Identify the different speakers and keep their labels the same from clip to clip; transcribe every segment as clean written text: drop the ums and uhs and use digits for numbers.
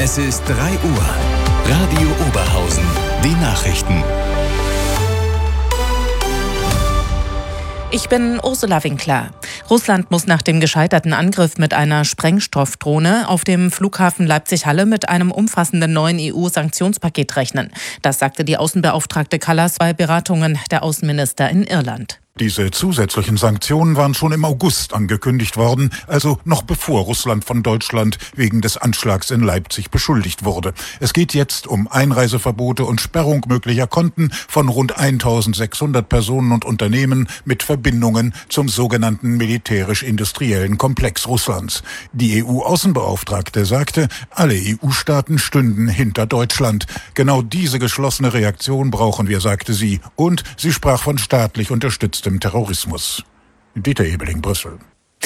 Speaker 1: Es ist 3 Uhr. Radio Oberhausen. Die Nachrichten.
Speaker 2: Ich bin Ursula Winkler. Russland muss nach dem gescheiterten Angriff mit einer Sprengstoffdrohne auf dem Flughafen Leipzig-Halle mit einem umfassenden neuen EU-Sanktionspaket rechnen. Das sagte die Außenbeauftragte Kallas bei Beratungen der Außenminister in Irland.
Speaker 3: Diese zusätzlichen Sanktionen waren schon im August angekündigt worden, also noch bevor Russland von Deutschland wegen des Anschlags in Leipzig beschuldigt wurde. Es geht jetzt um Einreiseverbote und Sperrung möglicher Konten von rund 1600 Personen und Unternehmen mit Verbindungen zum sogenannten militärisch-industriellen Komplex Russlands. Die EU-Außenbeauftragte sagte, alle EU-Staaten stünden hinter Deutschland. Genau diese geschlossene Reaktion brauchen wir, sagte sie, und sie sprach von staatlich unterstütztem Terrorismus. Dieter Ebeling, Brüssel.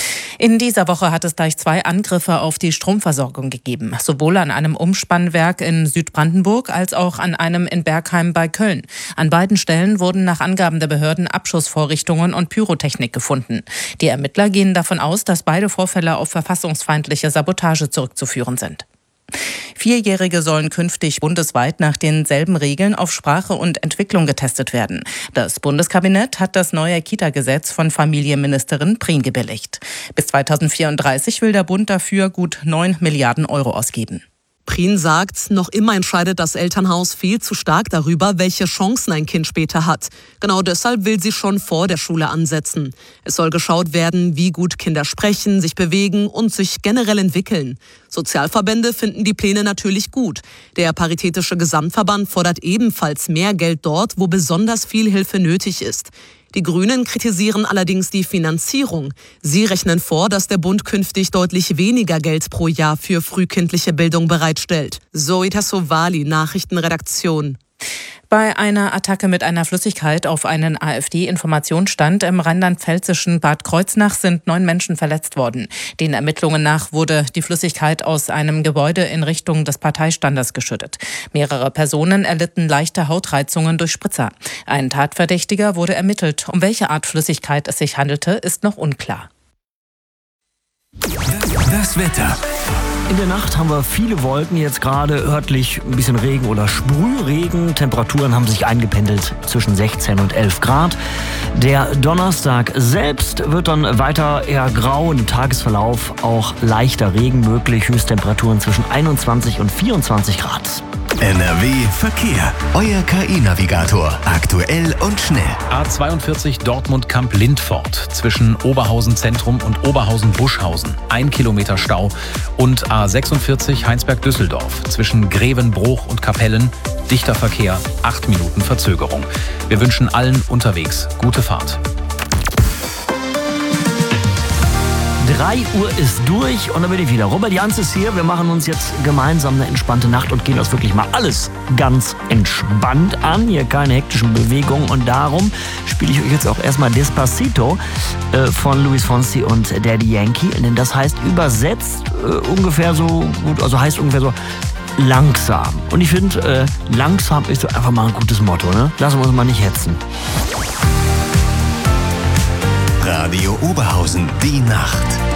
Speaker 2: In dieser Woche hat es gleich 2 Angriffe auf die Stromversorgung gegeben. Sowohl an einem Umspannwerk in Südbrandenburg als auch an einem in Bergheim bei Köln. An beiden Stellen wurden nach Angaben der Behörden Abschussvorrichtungen und Pyrotechnik gefunden. Die Ermittler gehen davon aus, dass beide Vorfälle auf verfassungsfeindliche Sabotage zurückzuführen sind. 4-Jährige sollen künftig bundesweit nach denselben Regeln auf Sprache und Entwicklung getestet werden. Das Bundeskabinett hat das neue Kita-Gesetz von Familienministerin Prien gebilligt. Bis 2034 will der Bund dafür gut 9 Milliarden Euro ausgeben.
Speaker 4: Prien sagt, noch immer entscheidet das Elternhaus viel zu stark darüber, welche Chancen ein Kind später hat. Genau deshalb will sie schon vor der Schule ansetzen. Es soll geschaut werden, wie gut Kinder sprechen, sich bewegen und sich generell entwickeln. Sozialverbände finden die Pläne natürlich gut. Der Paritätische Gesamtverband fordert ebenfalls mehr Geld dort, wo besonders viel Hilfe nötig ist. Die Grünen kritisieren allerdings die Finanzierung. Sie rechnen vor, dass der Bund künftig deutlich weniger Geld pro Jahr für frühkindliche Bildung bereitstellt. Zoe Tassovali, Nachrichtenredaktion.
Speaker 2: Bei einer Attacke mit einer Flüssigkeit auf einen AfD-Informationsstand im rheinland-pfälzischen Bad Kreuznach sind 9 Menschen verletzt worden. Den Ermittlungen nach wurde die Flüssigkeit aus einem Gebäude in Richtung des Parteistandes geschüttet. Mehrere Personen erlitten leichte Hautreizungen durch Spritzer. Ein Tatverdächtiger wurde ermittelt. Um welche Art Flüssigkeit es sich handelte, ist noch unklar.
Speaker 1: Das Wetter.
Speaker 5: In der Nacht haben wir viele Wolken, jetzt gerade örtlich ein bisschen Regen oder Sprühregen. Temperaturen haben sich eingependelt zwischen 16 und 11 Grad. Der Donnerstag selbst wird dann weiter eher grau, im Tagesverlauf auch leichter Regen möglich. Höchsttemperaturen zwischen 21 und 24 Grad.
Speaker 1: NRW Verkehr. Euer KI-Navigator. Aktuell und schnell.
Speaker 6: A42 Dortmund-Kamp-Lindfort zwischen Oberhausen Zentrum und Oberhausen-Buschhausen. 1 Kilometer Stau. Und A46 Heinsberg-Düsseldorf zwischen Grevenbruch und Kapellen. Dichter Verkehr, 8 Minuten Verzögerung. Wir wünschen allen unterwegs gute Fahrt.
Speaker 5: 3 Uhr ist durch und dann bin ich wieder. Robert Jans ist hier. Wir machen uns jetzt gemeinsam eine entspannte Nacht und gehen das wirklich mal alles ganz entspannt an. Hier keine hektischen Bewegungen und darum spiele ich euch jetzt auch erstmal Despacito von Luis Fonsi und Daddy Yankee. Denn das heißt übersetzt ungefähr so gut, also heißt ungefähr so langsam. Und ich finde, langsam ist so einfach mal ein gutes Motto, ne? Lassen wir uns mal nicht hetzen.
Speaker 1: Radio Oberhausen, die Nacht.